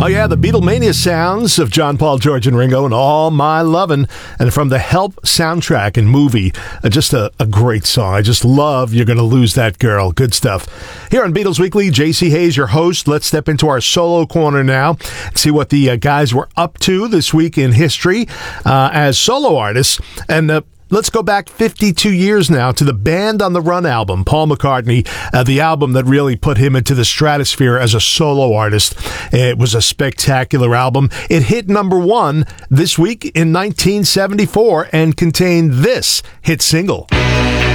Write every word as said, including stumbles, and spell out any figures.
Oh yeah, the Beatlemania sounds of John, Paul, George, and Ringo and All My Lovin', and from the Help soundtrack and movie, uh, just a, a great song. I just love You're Gonna Lose That Girl. Good stuff. Here on Beatles Weekly, J C Hayes, your host. Let's step into our solo corner now and see what the uh, guys were up to this week in history uh, as solo artists. And uh, let's go back fifty-two years now to the Band on the Run album. Paul McCartney, uh, the album that really put him into the stratosphere as a solo artist. It was a spectacular album. It hit number one this week in nineteen seventy-four and contained this hit single.